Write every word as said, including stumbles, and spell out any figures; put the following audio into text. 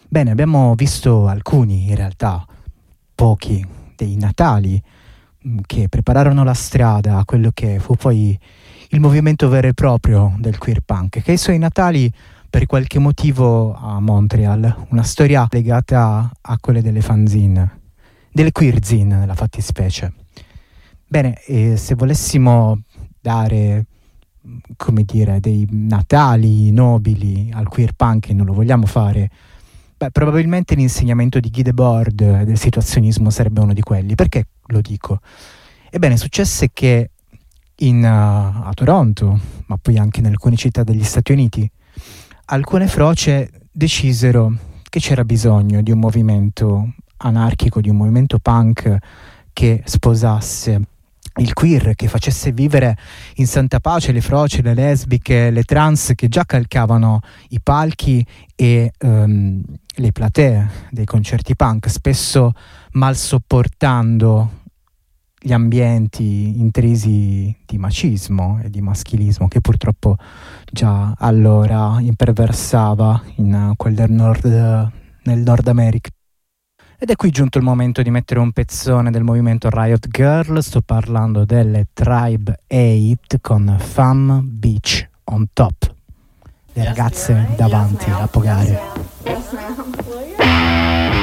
Bene, abbiamo visto alcuni, in realtà pochi, dei natali che prepararono la strada a quello che fu poi il movimento vero e proprio del queer punk, che i suoi natali per qualche motivo a Montreal, una storia legata a quelle delle fanzine, delle queer zine nella fattispecie. Bene, e se volessimo dare, come dire, dei natali nobili al queer punk, e non lo vogliamo fare, beh, probabilmente l'insegnamento di Guy Debord e del situazionismo sarebbe uno di quelli. Perché lo dico? Ebbene, successe che in, uh, a Toronto, ma poi anche in alcune città degli Stati Uniti, alcune froce decisero che c'era bisogno di un movimento anarchico, di un movimento punk che sposasse il queer, che facesse vivere in santa pace le froce, le lesbiche, le trans che già calcavano i palchi e um, le platee dei concerti punk, spesso mal sopportando gli ambienti intrisi di macismo e di maschilismo che purtroppo già allora imperversava in quel del nord, nel Nord America. Ed è qui giunto il momento di mettere un pezzone del movimento Riot Girl. Sto parlando delle Tribe otto con Femme Beach on Top. Le ragazze davanti a pogare.